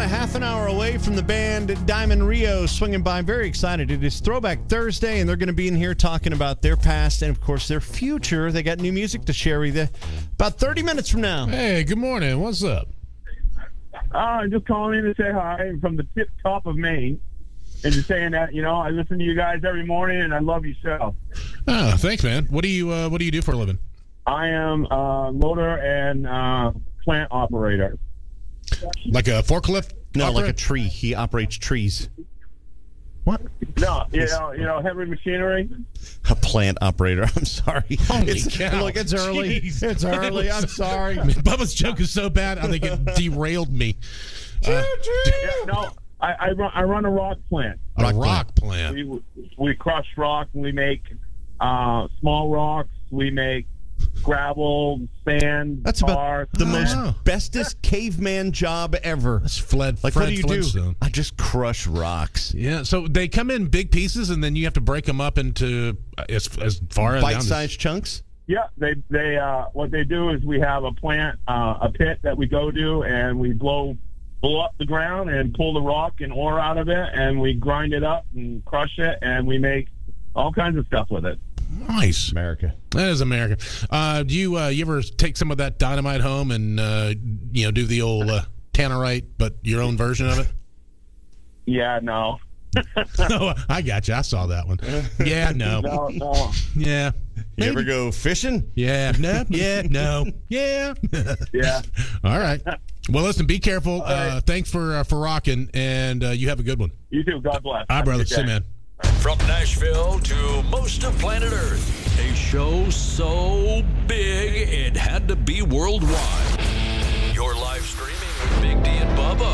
half an hour away from the band Diamond Rio swinging by. I'm very excited. It is Throwback Thursday, and they're going to be in here talking about their past and, of course, their future. They got new music to share with you about 30 minutes from now. Hey, good morning. What's up? I'm just calling in to say hi from the tip top of Maine. And just saying that, I listen to you guys every morning, and I love your show. Oh, thanks, man. What do you do for a living? I am a loader and plant operator. Like a forklift? No, operator? like a tree. He operates trees. What? No, heavy machinery. A plant operator. I'm sorry. Holy cow. Look, it's early. Jeez. It's early. I'm sorry. Bubba's joke is so bad, I think it derailed me. I run a rock plant. A rock plant. We crush rock. We make small rocks. We make gravel, sand, That's tar. about the most bestest caveman job ever. That's Fred Like, what do you Flintstone. do? I just crush rocks. Yeah, so they come in big pieces, and then you have to break them up into as far as Bite-sized chunks? Yeah, they what they do is we have a plant, a pit that we go to, and we blow up the ground and pull the rock and ore out of it, and we grind it up and crush it, and we make all kinds of stuff with it. Nice. America. That is America. Do you ever take some of that dynamite home and do the old tannerite, but your own version of it? Yeah, no. Oh, I got you. I saw that one. Yeah, no. No. Yeah. You ever go fishing? Yeah. No. Yeah. No. Yeah. Yeah. All right. Well, listen. Be careful. Right. Thanks for rocking, and you have a good one. You too. God bless. All right, brother. See you, man. From Nashville to most of planet Earth, a show so big it had to be worldwide. You're live streaming with Big D and Bubba